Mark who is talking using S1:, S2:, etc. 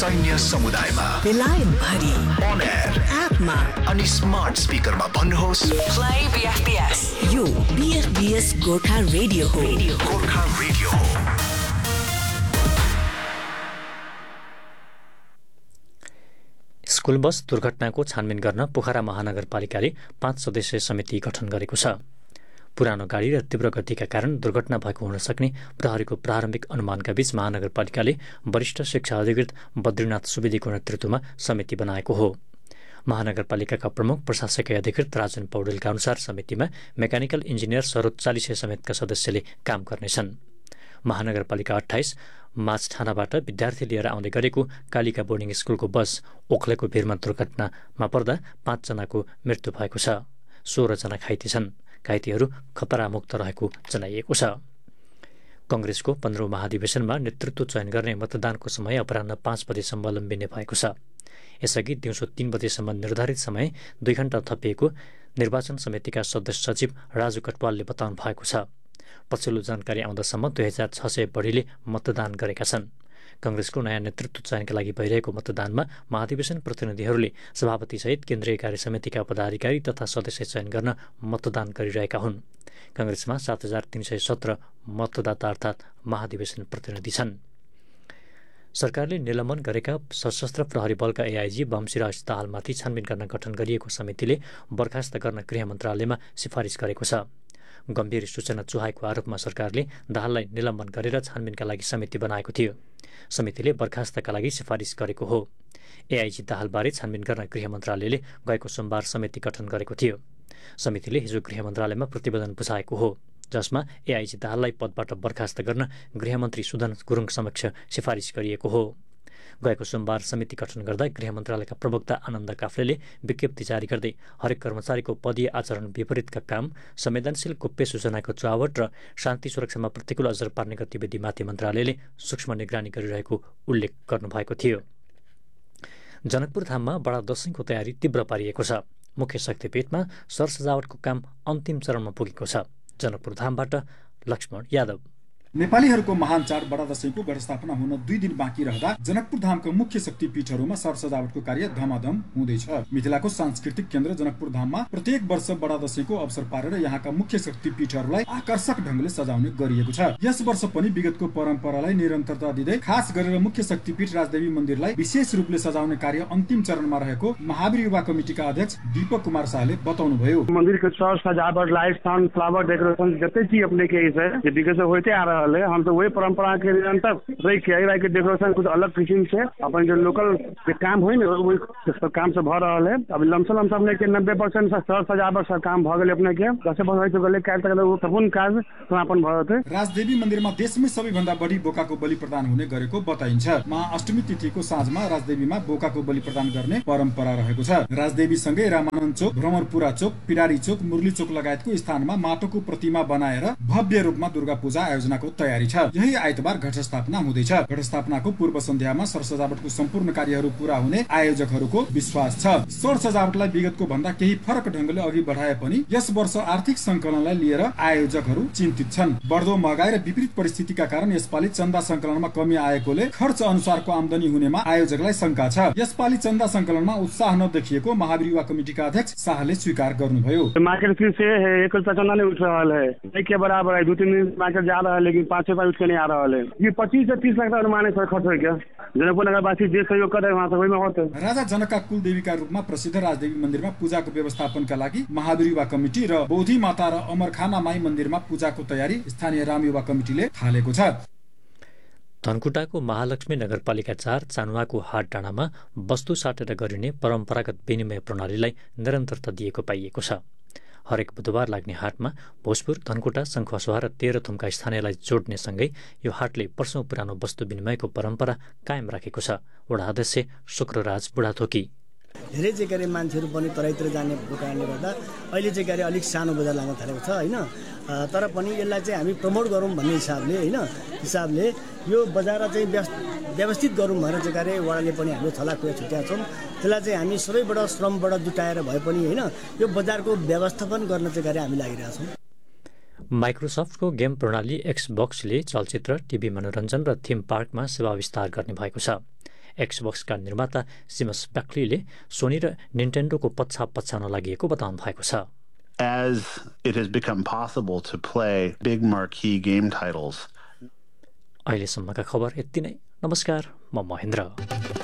S1: सैन्य समुदायमा,
S2: बेलायत भरि,
S1: अन एयर,
S2: एपमा
S1: अनि स्मार्ट स्पिकरमा भन्नुहोस्
S2: प्ले बीएफबीएस। यो बीएफबीएस गोर्खा रेडियो हो।
S1: गोर्खा रेडियो हो।
S3: स्कुल बस दुर्घटनाको छानबिन गर्न पोखरा महानगरपालिकाले 5 सदस्यीय समिति गठन गरेको छ। पुरानो गाडी र तीव्र गतिका कारण दुर्घटना भएको हुन सक्ने प्रहरीको प्रारम्भिक अनुमानका बीच महानगरपालिकाले वरिष्ठ शिक्षा अधिकृत बद्रीनाथ सुवेदीको नेतृत्वमा समिति बनाएको हो। महानगरपालिकाका प्रमुख प्रशासकीय अधिकृत राजन पौडेलका अनुसार समितिमा मेकानिकल इन्जिनियर सरोज 40 समेतका सदस्यले काम गर्नेछन्। महानगरपालिका 28 माझठानाबाट विद्यार्थी लिएर आउँदै गरेको कालिका बोर्डिङ स्कुलको बस ओखलेको भिरमा दुर्घटनामा पर्दा 5 जनाको मृत्यु भएको छ। 16 जना घाइते छन्। घाइतेहरू खतरामुक्त रहेको जनाइएको छ। कंग्रेसको 15औं महाधिवेशनमा नेतृत्व चयन गर्ने मतदानको समय अपराह्न 5 बजेसम्म लम्बिने भएको छ। यसअघि दिउँसो 3 बजेसम्म निर्धारित समय 2 घण्टा थपिएको निर्वाचन समितिका सदस्य सचिव राजु कटवालले बताउनु भएको छ। पछिल्लो जानकारी आउँदासम्म 2600 बढीले मतदान गरेका छन्। कंग्रेसको नयाँ नेतृत्व चयनका लागि भइरहेको मतदानमा महाधिवेशन प्रतिनिधिहरूले सभापतिसहित केन्द्रीय कार्य समितिका पदाधिकारी तथा सदस्य चयन गर्न मतदान गरिरहेका हुन्। कंग्रेसमा 7317 मतदाता अर्थात् महाधिवेशन प्रतिनिधि छन्। सरकारले निलम्बन गरेका सशस्त्र प्रहरी बलका एआइजी बमसिराज दाहालमाथि छानबिन गर्न गठन गरिएको समितिले बर्खास्त गर्न गृह मन्त्रालयमा सिफारिस गरेको छ। गम्भीर सूचना चुहाएको आरोपमा सरकारले दाहाललाई निलम्बन गरेर छानबिनका लागि समिति बनाएको थियो। समितिले बर्खास्तका लागि सिफारिस गरेको हो। एआइजी दाहालबारे छानबिन गर्न गृह मन्त्रालयले गएको सोमबार समिति गठन गरेको थियो। समितिले हिजो गृह मन्त्रालयमा प्रतिवेदन बुझाएको हो, जसमा एआइजी दाहाललाई पदबाट बर्खास्त गर्न गृहमन्त्री सुदन गुरुङ समक्ष सिफारिस गरिएको हो। गएको सोमबार समिति गठन गर्दा गृह मन्त्रालयका प्रवक्ता आनन्द काफ्लेले विज्ञप्ति जारी गर्दै हरेक कर्मचारीको पदीय आचरण विपरीतका काम, संवेदनशील गोप्य सूचनाको चुहावट र शान्ति सुरक्षामा प्रतिकूल असर पार्ने गतिविधिमाथि मन्त्रालयले सूक्ष्म निगरानी गरिरहेको उल्लेख गर्नुभएको थियो। जनकपुर धाममा बडा दशैंको तयारी तीव्र पारिएको छ। मुख्य शक्तिपीठमा सरसजावटको काम अन्तिम चरणमा पुगेको छ। जनकपुर धामबाट लक्ष्मण यादव।
S4: नेपालीहरूको महान चाड बडा दशैंको व्यवस्थापना हुन 2 दिन बाँकी रहँदा जनकपुर धामको मुख्य शक्तिपीठहरूमा सरसजावटको कार्य धमाधम हुँदैछ। मिथिलाको सांस्कृतिक केन्द्र जनकपुर धाममा प्रत्येक वर्ष बडा दशैंको अवसर पारेर यहाँका मुख्य शक्तिपीठहरूलाई आकर्षक ढंगले सजाउने गरिएको छ। यस वर्ष पनि विगतको परम्परालाई निरन्तरता दिँदै खास गरेर मुख्य शक्तिपीठ राजदेवी मन्दिरलाई विशेष रूपले सजाउने कार्य अन्तिम चरणमा रहेको महावीर युवा कमिटिका अध्यक्ष दीपक कुमार शाहले बताउनुभयो।
S5: मन्दिरको सजावट, लाइट, सन, फ्लावर डेकोरेशन जतै चीज अपने के है ये विगत से होते आ रहा है। हम तो वही परंपरा के निरंतर रही के डेकोरेशन कुछ अलग किस्म से अपन जो लोकल काम हो वही काम से भ रहा है। अब लमसम अपने के 90% सर सजावट सब काम भ गए अपने के 10% तो गले कार्य तक संपूर्ण कार्य समापन भयो थे।
S4: राजदेवी मन्दिरमा देशमै सबैभन्दा बढी बोकाको बलि प्रदान हुने गरेको बताइन्छ। महाअष्टमी तिथिको साँझमा राजदेवीमा बोकाको बलि प्रदान गर्ने परम्परा रहेको छ। राजदेवी सँगै रामानन्द चोक, भ्रमरपुरा चोक, पिडारी चोक, मुरली चोक लगायतको स्थानमा माटोको प्रतिमा बनाएर भव्य रूपमा दुर्गा पूजा आयोजनाको तयारी छ। यही आइतबार घटस्थापना हुँदैछ। घटस्थापनाको पूर्व सन्ध्यामा सरसजावटको सम्पूर्ण कार्यहरू पूरा हुने आयोजकहरूको विश्वास छ। सरसजावटलाई विगतको भन्दा केही फरक ढंगले अघि बढाए पनि यस वर्ष आर्थिक संकलनलाई लिएर आयोजकहरू चिन्तित छन्। बढ्दो महँगाई र विपरीत परिस्थितिका कारण यसपालि चन्दा संकलनमा कमी आएकोले खर्च अनुसारको आमदनी हुनेमा आयोजकलाई शंका छ। यसपालि चन्दा संकलनमा उत्साह नदेखिएको महावीर युवा कमिटिका अध्यक्ष शाहले स्वीकार गर्नुभयो।
S5: मार्केट फीस से एक चंदा नहीं उठ रहा है के बराबर है। 2-3 दिन मार्केट जा रहा है लेकिन 5 रुपया उठ के नहीं आ रहा है। ये 25 से 30 लाख का अनुमान है सर खर्च हो गया। जनकपुर नगरवासी जे सहयोग करे वहाँ से वही में होते।
S4: राजा जनकका कुलदेवीका रूपमा प्रसिद्ध राजदेवी मन्दिरमा पूजाको व्यवस्थापनका लागि महावीर युवा कमिटी र बौधी माता र अमरखाना माई मन्दिरमा पूजाको तयारी स्थानीय राम युवा कमिटीले थालेको छ।
S3: धनकुटाको महालक्ष्मी नगरपालिका 4 चानुवाको हाट डाँडामा वस्तु साटेर गरिने परम्परागत विनिमय प्रणालीलाई निरन्तरता दिएको पाइएको छ। हरेक बुधबार लाग्ने हाटमा भोजपुर, धनकुटा, शङ्खुवासभा र तेह्रथुमका स्थानीयलाई जोड्ने सँगै यो हाटले वर्षौं पुरानो वस्तु विनिमयको परम्परा कायम राखेको छ। वडा अध्यक्ष शुक्रराज बुढाथोकी।
S6: धेरै चाहिँ गरे मान्छेहरू पनि तराईतिर जाने कारणले गर्दा अहिले चाहिँ गरे अलिक सानो बजार लाग्न थालेको छ हैन। तर पनि यसलाई चाहिँ हामी प्रमोट गरौँ भन्ने हिसाबले यो बजार चाहिँ व्यवस्थित गरौँ भनेर चाहिँ गरे वडाले पनि हाम्रो छलाखुला छुट्याएको छौँ। त्यसलाई चाहिँ हामी सबैबाट श्रमबाट जुटाएर भए पनि हैन यो बजारको व्यवस्थापन गर्न चाहिँ गरे हामी लागिरहेका छौँ।
S3: माइक्रोसफ्टको गेम प्रणाली एक्सबक्सले चलचित्र, टिभी मनोरञ्जन र थीम पार्कमा सेवा विस्तार गर्ने भएको छ। एक्सबक्सका निर्माता सिमस ब्याक्लीले सोनी र निन्टेन्डोको पछाप पछ्याउन लागि बताउनु भएको छ।
S7: As it has become possible to play big marquee game titles.
S3: अहिलेसम्मका खबर यति नै। नमस्कार, म महेन्द्र।